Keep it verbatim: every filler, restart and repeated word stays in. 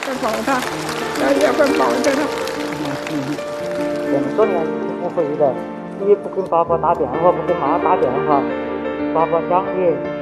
会抱他，要也会抱着他。 这么多年你不回来，你也不跟爸爸打电话，不跟妈打电话，爸爸想你。